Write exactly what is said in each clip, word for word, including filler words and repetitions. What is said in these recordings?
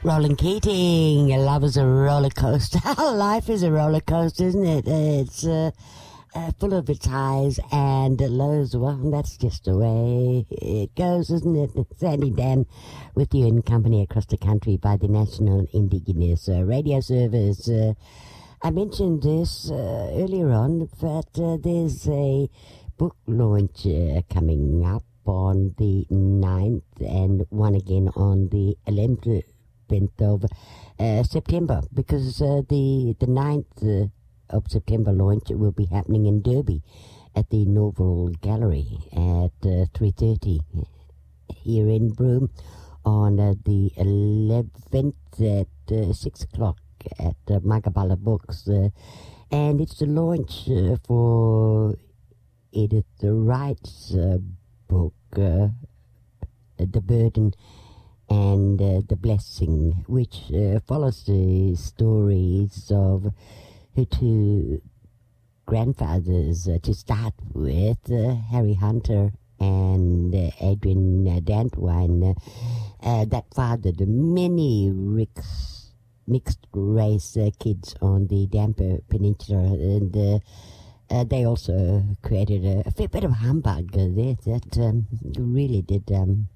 Roland Keating, love is a roller coaster. Life is a roller coaster, isn't it? It's uh, uh, full of its highs and lows. Well, that's just the way it goes, isn't it? It's Sandy Dan with you in company across the country by the National Indigenous uh, Radio Service. Uh, I mentioned this uh, earlier on, but uh, there's a book launch uh, coming up on the ninth and one again on the eleventh of uh, September, because uh, the the ninth uh, of September launch will be happening in Derby at the Norval Gallery at uh, three thirty here in Broome. On uh, the eleventh at uh, six o'clock at uh, Magabala Books, uh, and it's the launch uh, for Edith Wright's uh, book, uh, The Burden and uh, the Blessing, which uh, follows the stories of her two grandfathers uh, to start with, uh, Harry Hunter and uh, Adrian uh, Dantwine, uh, uh, that fathered many ricks, mixed race uh, kids on the Dampier Peninsula, and uh, uh, they also created a, a fair bit of humbug uh, there that um, really did um,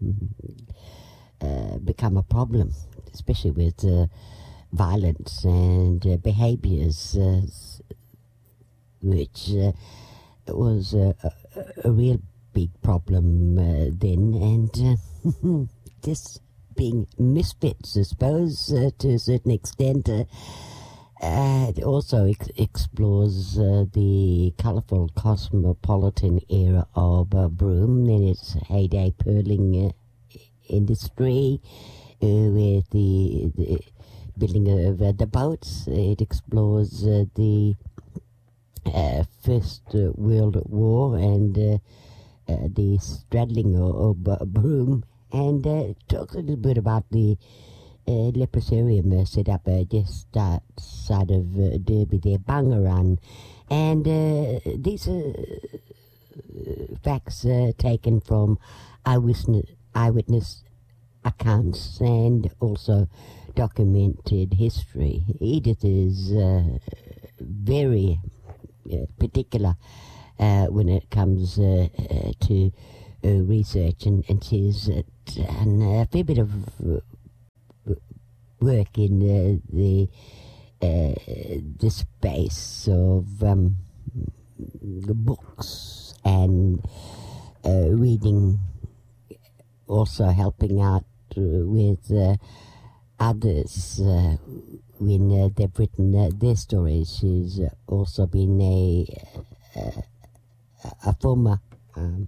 uh, become a problem, especially with uh, violence and uh, behaviours, uh, which uh, was uh, a, a real big problem uh, then, and uh, just being misfits, I suppose, uh, to a certain extent. Uh, uh, it also ex- explores uh, the colourful cosmopolitan era of uh, Broome in its heyday pearling uh, industry, uh, with the, the building of uh, the boats. It explores uh, the uh, First uh, World War and uh, uh, the straddling of, of uh, Broome, and uh, talks a little bit about the uh, leprosarium uh, set up uh, just outside of uh, Derby there, Bungarun. And uh, these are uh, facts uh, taken from eyewitness, eyewitness accounts and also documented history. Edith is uh, very uh, particular uh, when it comes uh, uh, to uh, research, and, and she's uh, done a fair bit of uh, work in uh, the uh, the space of um, books and uh, reading, also helping out uh, with uh, others uh, when uh, they've written uh, their stories. She's uh, also been a uh, a former um,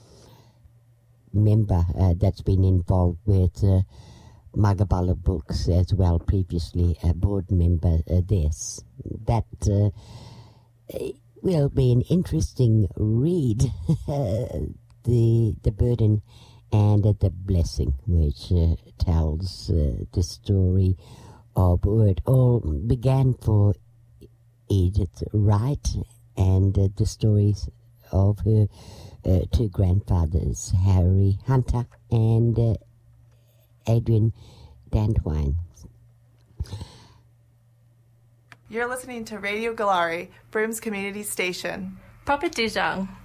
member uh, that's been involved with uh, Magabala Books as well, previously a board member uh, this. That uh, will be an interesting read, the the burden and uh, the blessing, which uh, tells uh, the story of where it all began for Edith Wright, and uh, the stories of her uh, two grandfathers, Harry Hunter and uh, Adrian Dantwine. You're listening to Radio Galari, Broome's community station. Papa Dujang.